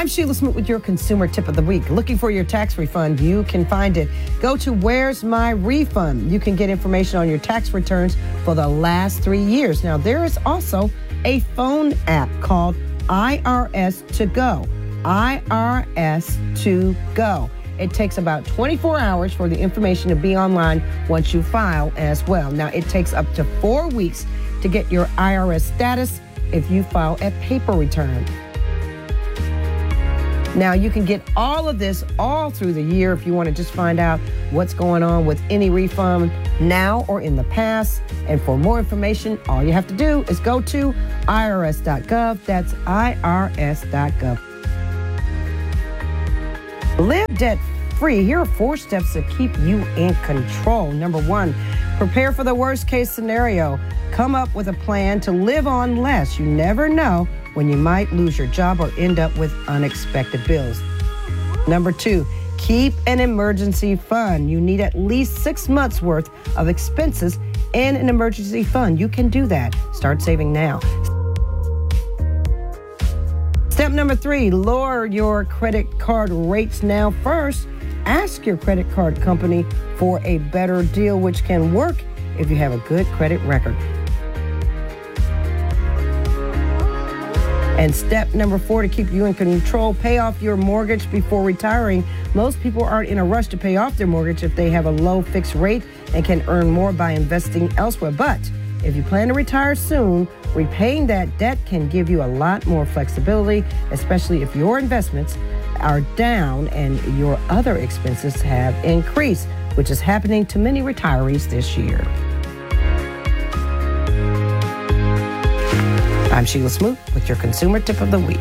I'm Sheila Smoot with your consumer tip of the week. Looking for your tax refund? You can find it. Go to Where's My Refund? You can get information on your tax returns for the last 3 years. Now, there is also a phone app called IRS To Go. IRS To Go. It takes about 24 hours for the information to be online once you file as well. Now, it takes up to 4 weeks to get your IRS status if you file a paper return. Now, you can get all of this all through the year if you want to just find out what's going on with any refund now or in the past. And for more information, all you have to do is go to irs.gov. That's irs.gov. Live debt-free. Here are 4 steps to keep you in control. Number 1, prepare for the worst-case scenario. Come up with a plan to live on less. You never know when you might lose your job or end up with unexpected bills. Number 2, keep an emergency fund. You need at least 6 months worth of expenses in an emergency fund. You can do that. Start saving now. Step number 3, lower your credit card rates now. First, ask your credit card company for a better deal, which can work if you have a good credit record. And step number 4, to keep you in control, pay off your mortgage before retiring. Most people aren't in a rush to pay off their mortgage if they have a low fixed rate and can earn more by investing elsewhere. But if you plan to retire soon, repaying that debt can give you a lot more flexibility, especially if your investments are down and your other expenses have increased, which is happening to many retirees this year. I'm Sheila Smoot with your consumer tip of the week.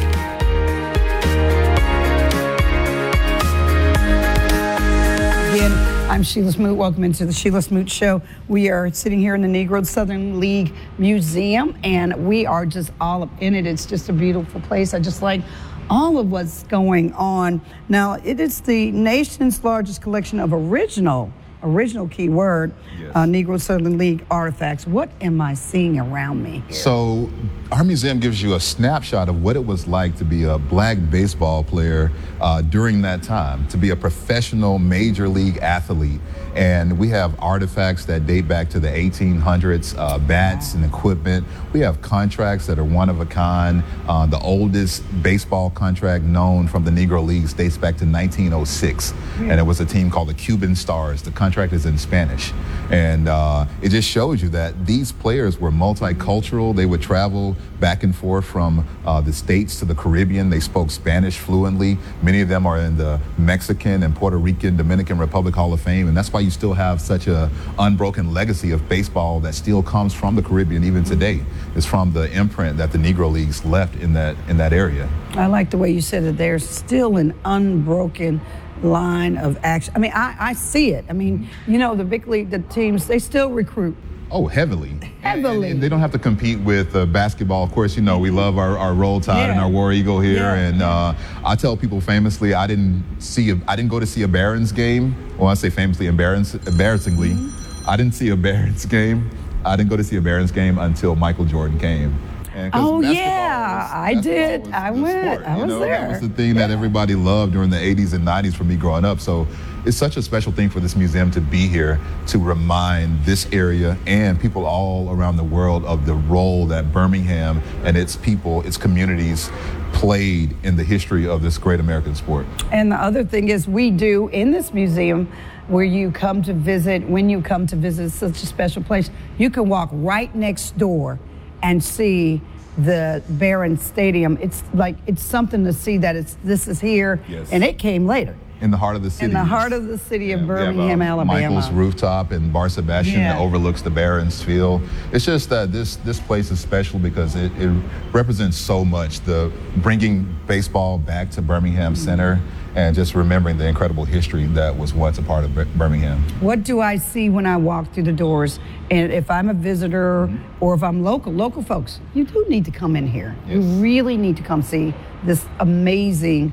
Again, I'm Sheila Smoot. Welcome into the Sheila Smoot Show. We are sitting here in the Negro Southern League Museum, and we are just all up in it. It's just a beautiful place. I just like all of what's going on. Now, it is the nation's largest collection of original keyword, yes. Negro Southern League artifacts. What am I seeing around me here? So our museum gives you a snapshot of what it was like to be a black baseball player during that time, to be a professional major league athlete. And we have artifacts that date back to the 1800s, bats and equipment. We have contracts that are one of a kind. The oldest baseball contract known from the Negro Leagues dates back to 1906. And it was a team called the Cuban Stars. The contract is in Spanish. And it just shows you that these players were multicultural. They would travel back and forth from the States to the Caribbean. They spoke Spanish fluently. Many of them are in the Mexican and Puerto Rican Dominican Republic Hall of Fame. And that's why you still have such a unbroken legacy of baseball that still comes from the Caribbean even today. It's from the imprint that the Negro Leagues left in that area. I like the way you said it. There's still an unbroken line of action. I mean, I see it. I mean, you know, the big league, the teams, they still recruit. Oh, heavily. Heavily. And they don't have to compete with basketball. Of course, you know, we love our Roll Tide and our War Eagle here. And I tell people famously, I didn't go to see a Barons game. Well, I say famously, embarrassingly, I didn't see a Barons game. I didn't go to see a Barons game until Michael Jordan came. Oh, yeah, I did. I went. I was there. That was the thing that everybody loved during the 80s and 90s for me growing up. So it's such a special thing for this museum to be here to remind this area and people all around the world of the role that Birmingham and its people, its communities played in the history of this great American sport. And the other thing is we do in this museum where you come to visit, when you come to visit such a special place, you can walk right next door and see the Barron Stadium. It's something to see that this is here, and it came later. In the heart of the city. In the heart of the city of Birmingham, Alabama. Michael's rooftop in Bar Sebastian that overlooks the Barons Field. It's just that this place is special because it represents so much. The bringing baseball back to Birmingham Center and just remembering the incredible history that was once a part of Birmingham. What do I see when I walk through the doors? And if I'm a visitor or if I'm local folks, you do need to come in here. Yes. You really need to come see this amazing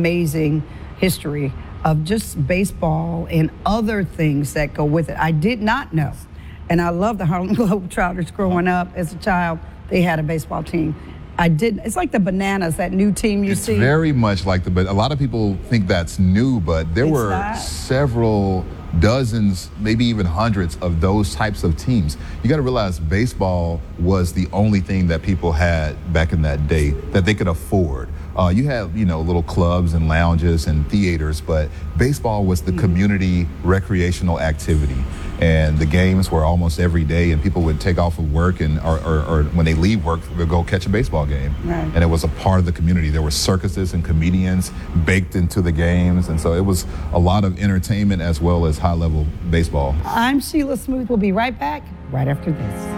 history of just baseball and other things that go with it. I did not know. And I love the Harlem Globetrotters growing up as a child. They had a baseball team. I didn't. It's like the Bananas, that new team you see. Very much like but a lot of people think that's new, but there were several dozens, maybe even hundreds of those types of teams. You got to realize baseball was the only thing that people had back in that day that they could afford. You have, little clubs and lounges and theaters, but baseball was the community recreational activity. And the games were almost every day, and people would take off of work and or when they leave work, they'd go catch a baseball game. Right. And it was a part of the community. There were circuses and comedians baked into the games, and so it was a lot of entertainment as well as high-level baseball. I'm Sheila Smoot. We'll be right back right after this.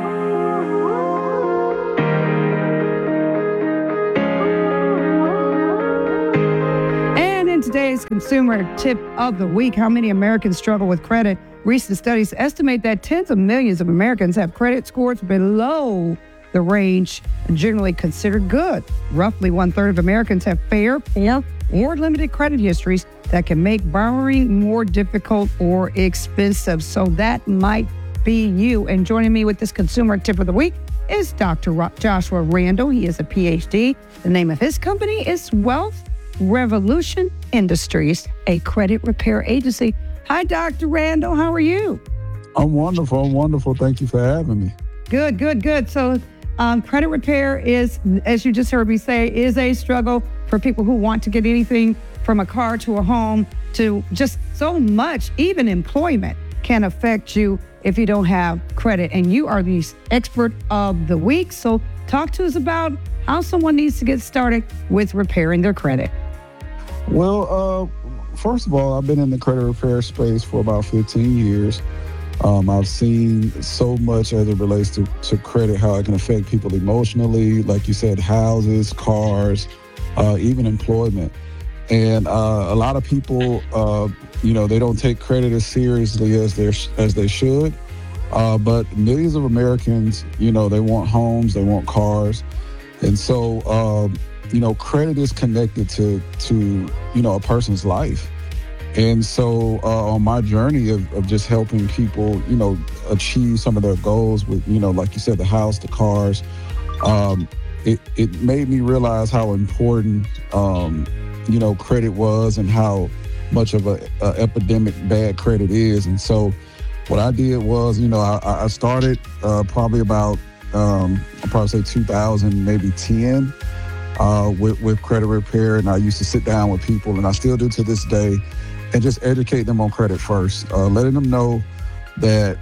Today's consumer tip of the week: how many Americans struggle with credit? Recent studies estimate that tens of millions of Americans have credit scores below the range generally considered good. Roughly 1/3 of Americans have fair, poor, or limited credit histories that can make borrowing more difficult or expensive. So that might be you. And joining me with this consumer tip of the week is Dr. Joshua Randall. He is a PhD. The name of his company is Wealth Revolution Industries, a credit repair agency. Hi, Dr. Randall. How are you? I'm wonderful. Thank you for having me. Good. So credit repair is, as you just heard me say, is a struggle for people who want to get anything from a car to a home to just so much. Even employment can affect you if you don't have credit. And you are the expert of the week. So talk to us about how someone needs to get started with repairing their credit. Well, first of all, I've been in the credit repair space for about 15 years. I've seen so much as it relates to credit, how it can affect people emotionally, like you said, houses, cars, even employment. And a lot of people, they don't take credit as seriously as they should. But millions of Americans, they want homes, they want cars. And so, credit is connected to a person's life. And so on my journey of just helping people, achieve some of their goals with, like you said, the house, the cars, it made me realize how important, credit was and how much of a epidemic bad credit is. And so what I did was, I started probably about, I'll probably say 2000, maybe 10, with credit repair. And I used to sit down with people, and I still do to this day, and just educate them on credit first, letting them know that,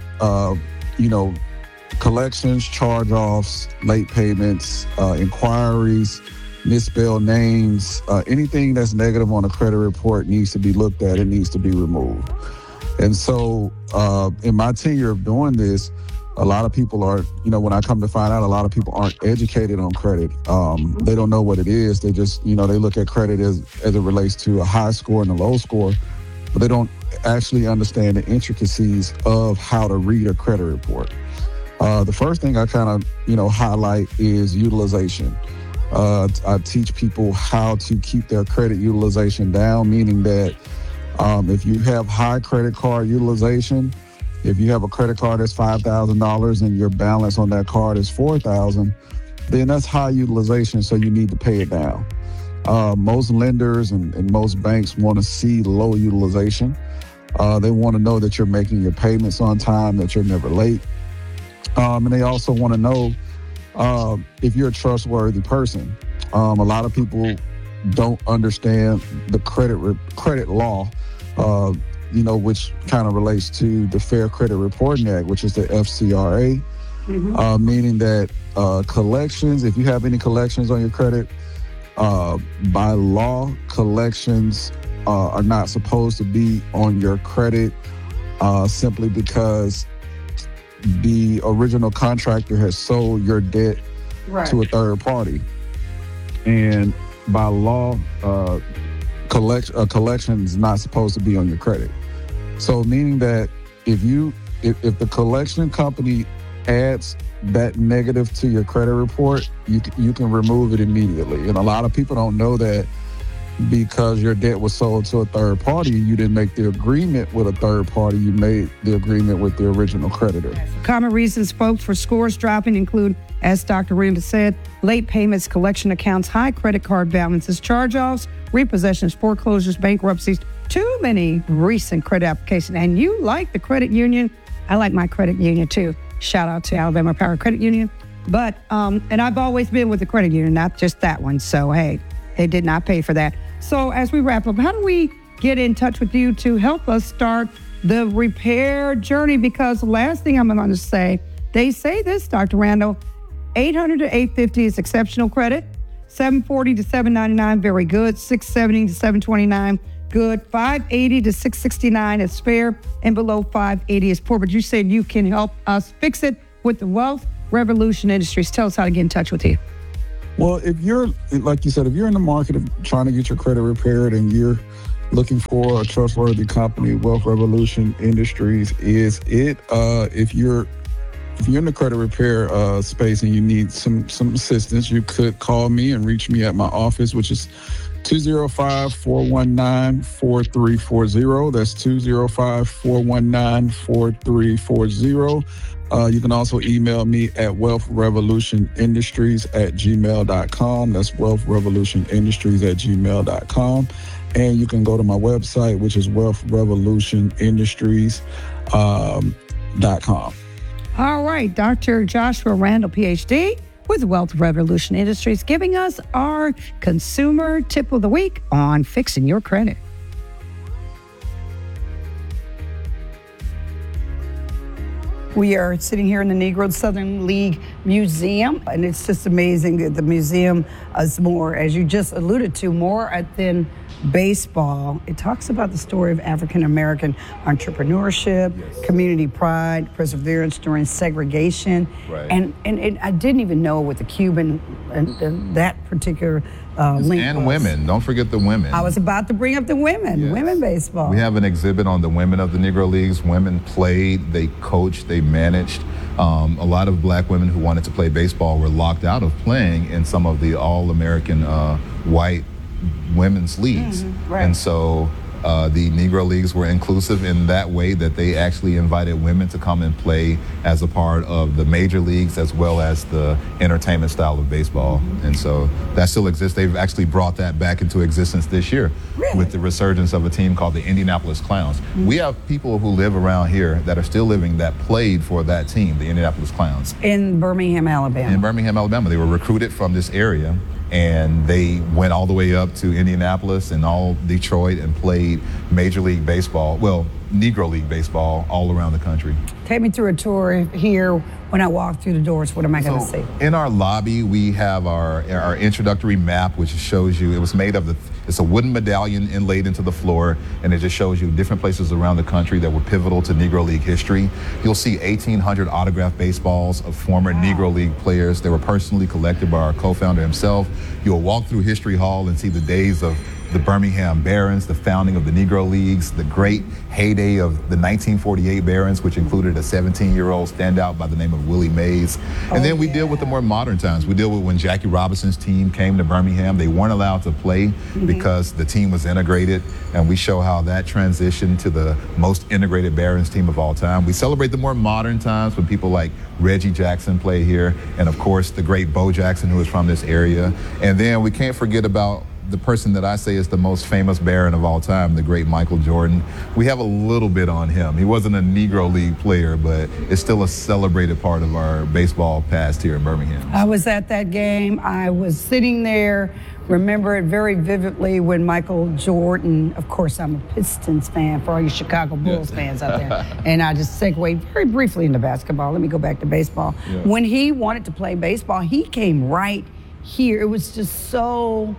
collections, charge-offs, late payments, inquiries, misspelled names, anything that's negative on a credit report needs to be looked at. It needs to be removed. And so in my tenure of doing this, a lot of people are, when I come to find out, a lot of people aren't educated on credit. They don't know what it is. They just, they look at credit as it relates to a high score and a low score, but they don't actually understand the intricacies of how to read a credit report. The first thing I kind of, highlight is utilization. I teach people how to keep their credit utilization down, meaning that if you have high credit card utilization, if you have a credit card that's $5,000 and your balance on that card is $4,000, then that's high utilization, so you need to pay it down. Most lenders and most banks want to see low utilization. They want to know that you're making your payments on time, that you're never late. And they also want to know if you're a trustworthy person. A lot of people don't understand the credit law, which kind of relates to the Fair Credit Reporting Act, which is the FCRA, meaning that collections, if you have any collections on your credit, by law, collections are not supposed to be on your credit simply because the original contractor has sold your debt to a third party. And by law, collection is not supposed to be on your credit. So meaning that if the collection company adds that negative to your credit report, you can remove it immediately. And a lot of people don't know that because your debt was sold to a third party, you didn't make the agreement with a third party, you made the agreement with the original creditor. Common reasons, folks, for scores dropping include As Dr. Randall said, late payments, collection accounts, high credit card balances, charge-offs, repossessions, foreclosures, bankruptcies, too many recent credit applications. And you like the credit union? I like my credit union too. Shout out to Alabama Power Credit Union. But, and I've always been with the credit union, not just that one. So, hey, they did not pay for that. So as we wrap up, how do we get in touch with you to help us start the repair journey? Because the last thing I'm going to say, they say this, Dr. Randall, 800 to 850 is exceptional credit, 740 to 799, very good, 670 to 729, good, 580 to 669 is fair, and below 580 is poor. But you said you can help us fix it with the Wealth Revolution Industries. Tell us how to get in touch with you. Well, if you're, like you said, if you're in the market of trying to get your credit repaired and you're looking for a trustworthy company, Wealth Revolution Industries is it. If you're in the credit repair space and you need some assistance, you could call me and reach me at my office, which is 205-419-4340. That's 205-419-4340. You can also email me at wealthrevolutionindustries@gmail.com. That's wealthrevolutionindustries@gmail.com. And you can go to my website, which is wealthrevolutionindustries.com. All right, Dr. Joshua Randall, PhD, with Wealth Revolution Industries, giving us our consumer tip of the week on fixing your credit. We are sitting here in the Negro Southern League Museum, and it's just amazing that the museum is more, as you just alluded to, more than baseball. It talks about the story of African-American entrepreneurship, community pride, perseverance during segregation. Right. And I didn't even know what the Cuban and that particular link And was. women. Don't forget the women. I was about to bring up the women, Yes. women baseball. We have an exhibit on the women of the Negro Leagues. Women played, they coached, they managed. A lot of black women who wanted to play baseball were locked out of playing in some of the all-American white women's leagues. Right. And so the Negro Leagues were inclusive in that way, that they actually invited women to come and play as a part of the major leagues as well as the entertainment style of baseball. And so that still exists. They've actually brought that back into existence this year with the resurgence of a team called the Indianapolis Clowns. We have people who live around here that are still living that played for that team, the Indianapolis Clowns. In Birmingham, Alabama. In Birmingham, Alabama. They were recruited from this area, and they went all the way up to Indianapolis and all Detroit and played Major League Baseball, well, Negro League Baseball all around the country. Take me through a tour here. When I walk through the doors, what am I going to see? In our lobby, we have our introductory map, which shows you, it was made of it's a wooden medallion inlaid into the floor, and it just shows you different places around the country that were pivotal to Negro League history. You'll see 1,800 autographed baseballs of former Negro League players. They were personally collected by our co-founder himself. You'll walk through History Hall and see the days of the Birmingham Barons, the founding of the Negro Leagues, the great heyday of the 1948 Barons, which included a 17-year-old standout by the name of Willie Mays. And then we deal with the more modern times. We deal with when Jackie Robinson's team came to Birmingham. They weren't allowed to play because the team was integrated, and we show how that transitioned to the most integrated Barons team of all time. We celebrate the more modern times when people like Reggie Jackson play here, and of course the great Bo Jackson, who is from this area. And then we can't forget about the person that I say is the most famous Baron of all time, the great Michael Jordan. We have a little bit on him. He wasn't a Negro League player, but it's still a celebrated part of our baseball past here in Birmingham. I was at that game. I was sitting there, remember it very vividly when Michael Jordan, of course I'm a Pistons fan for all you Chicago Bulls fans out there, and I just segued very briefly into basketball. Let me go back to baseball. When he wanted to play baseball, he came right here. It was just so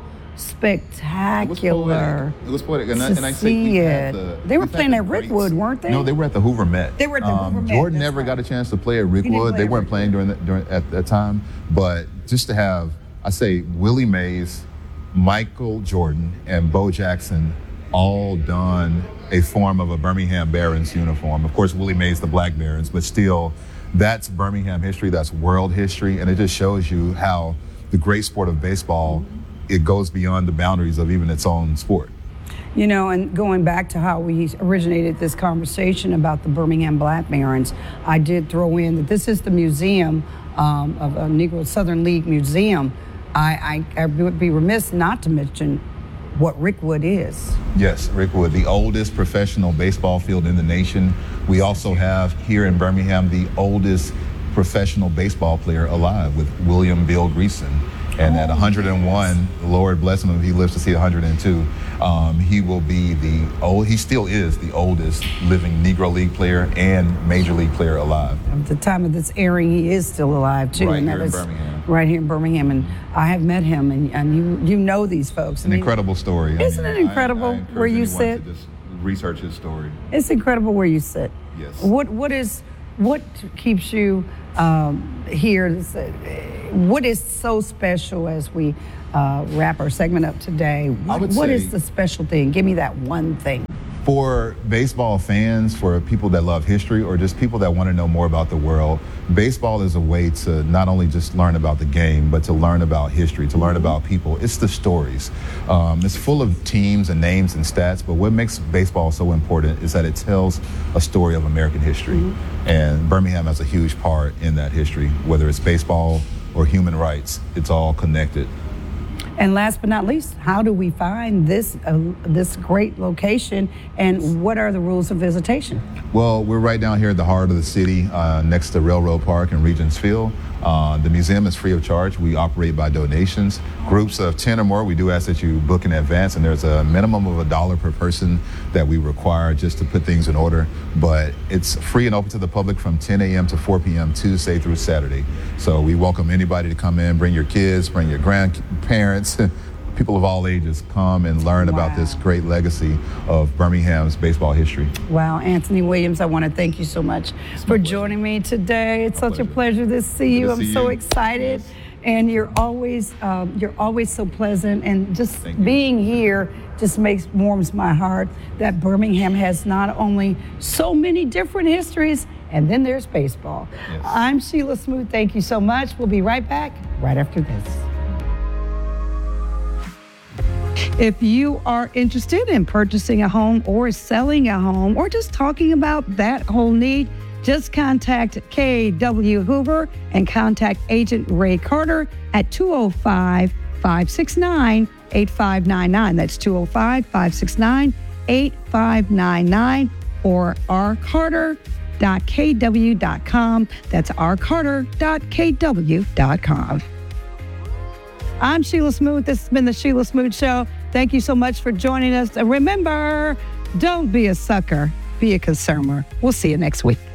spectacular. It was poetic. And I see it. They were playing at Rickwood, weren't they? No, they were at the Hoover Met. They were at the Hoover Met. Jordan never got a chance to play at Rickwood. They weren't playing at that time. But just to have, I say, Willie Mays, Michael Jordan, and Bo Jackson all don a form of a Birmingham Barons uniform. Of course, Willie Mays, the Black Barons, but still, that's Birmingham history, that's world history, and it just shows you how the great sport of baseball, it goes beyond the boundaries of even its own sport. You know, and going back to how we originated this conversation about the Birmingham Black Barons, I did throw in that this is the museum of a Negro Southern League Museum, I would be remiss not to mention what Rick Wood is. Yes, Rick Wood, the oldest professional baseball field in the nation. We also have here in Birmingham the oldest professional baseball player alive with William Bill Greason. And at 101, Lord bless him if he lives to see 102, he will be he still is the oldest living Negro League player and Major League player alive. At the time of this airing, he is still alive too. Right here in Birmingham. Right here in Birmingham, and I have met him, and you know these folks. An incredible story. Isn't it incredible I where you anyone sit? to just research his story. It's incredible where you sit. Yes. What keeps you here? What is so special as we wrap our segment up today? What is the special thing? Give me that one thing. For baseball fans, for people that love history, or just people that want to know more about the world, baseball is a way to not only just learn about the game, but to learn about history, to learn about people. It's the stories. It's full of teams and names and stats, but what makes baseball so important is that it tells a story of American history. And Birmingham has a huge part in that history, whether it's baseball or human rights, it's all connected. And last but not least, how do we find this great location, and what are the rules of visitation? Well, we're right down here at the heart of the city, next to Railroad Park and Regents Field. The museum is free of charge. We operate by donations. Groups of 10 or more, we do ask that you book in advance, and there's a minimum of $1 per person that we require just to put things in order. But it's free and open to the public from 10 a.m. to 4 p.m. Tuesday through Saturday. So we welcome anybody to come in, bring your kids, bring your grandparents, people of all ages, come and learn about this great legacy of Birmingham's baseball history. Wow, Anthony Williams, I want to thank you so much for joining me today. It's such a pleasure to see you. I'm so excited. Yes. And you're always so pleasant, and just being here just warms my heart that Birmingham has not only so many different histories, and then there's baseball. Yes. I'm Sheila Smoot. Thank you so much. We'll be right back right after this. If you are interested in purchasing a home or selling a home or just talking about that whole need, just contact K.W. Hoover and contact Agent Ray Carter at 205-569-8599. That's 205-569-8599 or rcarter.kw.com. That's rcarter.kw.com. I'm Sheila Smoot. This has been the Sheila Smoot Show. Thank you so much for joining us. And remember, don't be a sucker, be a consumer. We'll see you next week.